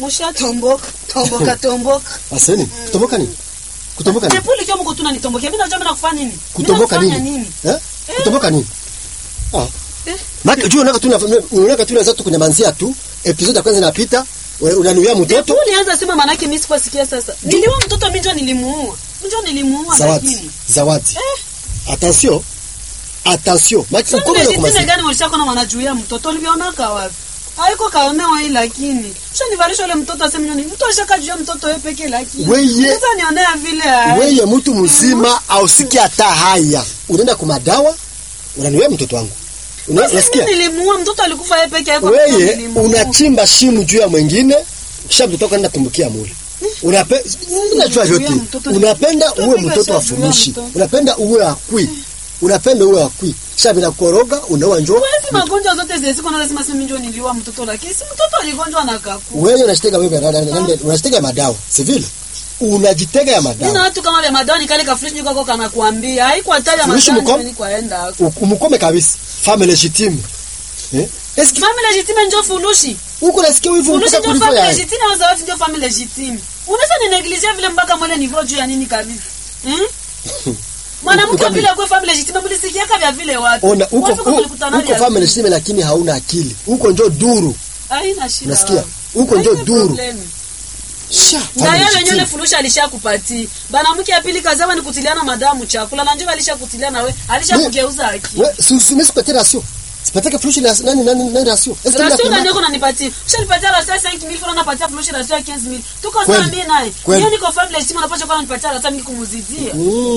Musha tomboka. Aseni, kutomboka nini? Kutomboka nini? Nepuli kama mko tunanitomboka. Mimi najua mimi nakufanya nini? Kutomboka nini? Kutomboka nini? Maki unaka tunaanza tu kunyamanzia tu. Episode ya kwanza inapita, unanuia mtoto. Nepuli anza sema maana yake mimi sikusikia sasa. Niliua mtoto mimi ndio nilimuua. Zawadi. Attention. Maki ukome na kumasi. Sasa gani walishako na wanajuia mtoto uliona wapi? Haiko kaonewa hii lakini. Sasa nivalisha yule mtoto aseme nini? Mtu ashakajua mtoto wewe pekee lakini. Sasa nionea vile. Wewe mtu mzima ausikia hata haya. Unaenda kwa madawa, unaniwea mtoto wangu. Unasikia? Nilimuua mtoto alikufa yeye pekee yake. Wewe unachimba shimo juu ya mwingine, kisha mtoto kwenda tumbukia mule. Unajua yote. Unapenda uwe mtoto afunishi. Unapenda uwe akui. Kisha bila koroga unaoa njoo. Wewe magonjwa zote zile kuna lazima sema njoo niliua mtoto lakini si mtoto aligonjwa na kaku. Wewe unashtega unashtega madawa. Si vile? Unajitega ya madawa. Nina watu kama vya madawa ni kale ka fresh niko kako kana kuambia. Haiko hatari ya madawa ni kwaenda hapo. Umkome kabisa. Family legitime. Eski family legitime njoo fulushi. Uko nasikia wivu mpaka kulivyo ya. Family legitime au zawadi ndio family legitime. Unaweza ni negliger vile mpaka mwele niveau juu ya nini kabisa. Mwanamke vile kwa family legitime mlisikia kama vile watu. Uko family legitime lakini hauna akili. Uko njoo duru. Haina shida. Unasikia? Uko njoo duru. Na yeye wenyewe fulusha alishakupatia. Bana mke ya pili kazama ni kutiliana madamu chakula na njoo alishakutiliana wewe. Alishakugeuza akili. Wewe sipatie ratio. Sipataka fulusha nani ratio. Ratio ndio niko nanipatia. Ushanipatia ratio 5000 francs napatia fulusha ratio 15000. Tuko sawa mimi naye. Yeye niko family legitime anapaswa kwa nipatia hata mimi kumuzidia.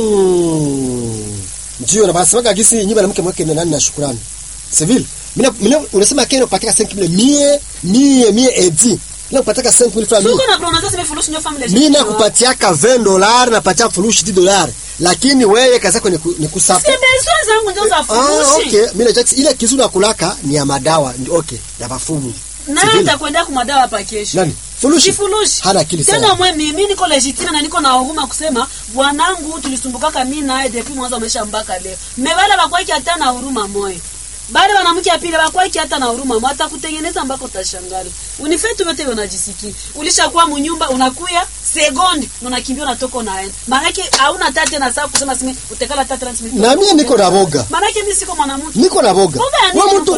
Ndio na basi waka gisi nyumba na mke mwake nani na shukrani. Civil. Mimi unasema kile unapataka 5000 mie edi. Leo kupataka 5000 francs. Sio na pronounce sema furushi ndio family. Mimi nakupatiaka $20 na patia furushi $10. Lakini wewe kazi yako ni kusapa. Si besoin zangu ndio za furushi. Okay, mimi najua ile kizu na kulaka ni ya madawa. Okay, ya bafumu. Nani atakwenda kwa madawa hapa kesho? Nani? Furushi. Hana akili sana. Tena mimi niko legitime na niko na huruma kusema bwanangu tulisumbukaka mimi naye depuis mwanzo amesha mbaka leo. Mmebala bakwaki hata na huruma moyo. Bale wanamke apili bakwaki hata na huruma moyo atakutengeneza mbako utashangala. Unifetu yote unajisikia. Ulishakuwa mnyumba unakuya sekondi unakimbia unatoka unaenda. Maana yake hauna tate na sababu kusema sime utekala tate 30 minutes. Na mimi niko na boga. Maana yake mimi siko mwanamke. Niko na boga. Wewe mtu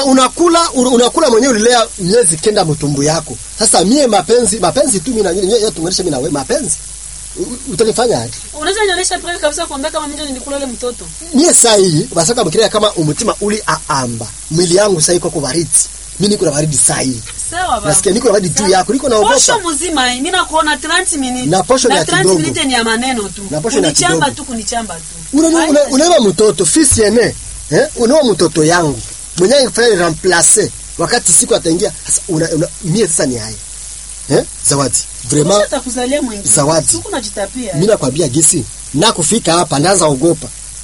unakula mwenyewe ulilea miezi kenda mtumbu yako. Sasa mie mapenzi tu mimi na yeye tunganisha mimi na wewe mapenzi. Utanifanya aje? Unaweza nionyesha proof kabisa kwamba kama mimi nilikula ile mtoto. Mie saa hii basaka mkirea kama umutima uli aamba. Mwili yangu sasa iko kwa baridi. Mimi niko na baridi saa hii. Sawa baba. Nasikia niko na baridi juu yako. Niko naogopa. Posho mzima hii. Mimi nakuona 30 minutes. Na posho ya kidogo. 30 minutes ni ya maneno tu. Kunichamba tu. Unaona mtoto fisi ene. Unaona mtoto yangu. Mwenyewe ngefanya remplacer wakati siku ataingia. Sasa mie sasa ni hai. Zawadi. Vraiment atakuzalia mwingine. Zawadi. Siku najitapia. Mimi nakwambia gisi na kufika hapa ndaanza ogopa.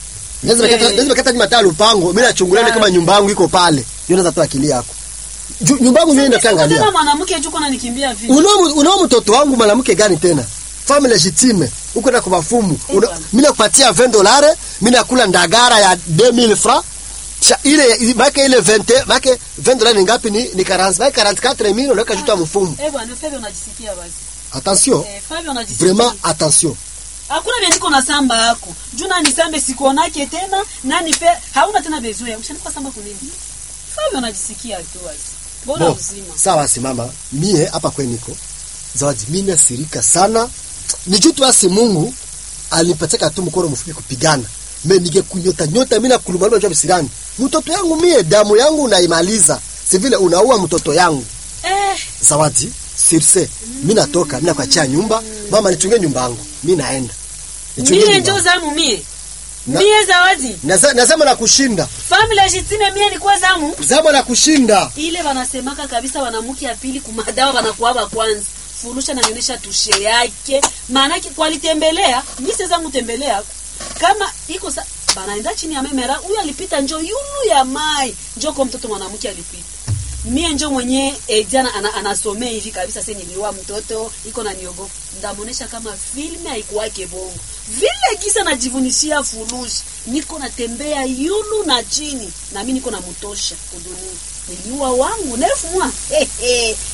Lazima kata mataa lupango, mimi nachungulia kama nyumba yangu iko pale. Ndio naweza toa akili yako. Nyumba yangu mimi nitaangalia. Kama mwanamke yuko ananikimbia vipi? Unao mtoto wangu mwanamke gani tena? Family legitime. Uko na kubafumu. Mimi nakupatia $20, mimi nakula ndagara ya 2000 francs. Ile baki ile 20, baki $20 ni ngapi ni 40, baki 44000 unaweka juta mfumo. Bwana Fabio unajisikia basi. Attention. Fabio unajisikia. Vraiment attention. Hakuna vile niko na samba yako. Juna ni sambe sikuonake tena nani fe hauna tena bezoea. Ushanikuwa samba kunini? Fabio unajisikia tu basi. Bora uzima. Sawa simama. Mie hapa kweni niko. Zawadi mimi nasirika sana. Ni jutu basi Mungu alinipatia tu mkono mfupi kupigana. Mimi ningekunyota mimi na kulumaliwa njoo bisirani. Mtoto yangu mie damu yangu unaimaliza. Si vile unaua mtoto yangu. Zawadi, sirse. Mimi natoka, mimi nakuachia nyumba. Mama nichunge nyumba yangu. Mimi naenda. Mimi njoo zamu mie. Mie Zawadi. Nasema na kushinda. Family legitime mie ni kwa zamu. Zamu na kushinda. Ile wanasemaka kabisa wanamke ya pili kumadawa wanakuwa kwanza. Furusha na nionyesha tushe yake. Maana yake kwa litembelea, mimi sasa mtembelea kama iko banaenda chini ya memera, huyu alipita njoo yulu ya mai. Njoo kwa mtoto mwanamke alipita. Mie njoo mwenye jana anasomea hivi kabisa sasa niliwa mtoto iko na niogopa. Ndamuonesha kama filme haikuwake bongo. Vile kisa najivunishia furushi. Niko natembea yulu na chini na mimi niko na mtosha kudunia. Niliwa wangu 9 mwa.